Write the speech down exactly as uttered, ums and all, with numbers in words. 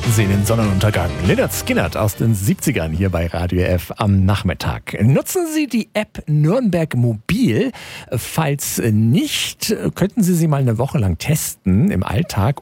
Sehen den Sonnenuntergang. Lynyrd Skynyrd aus den siebzigern hier bei Radio F am Nachmittag. Nutzen Sie die App Nürnberg Mobil? Falls nicht, könnten Sie sie mal eine Woche lang testen im Alltag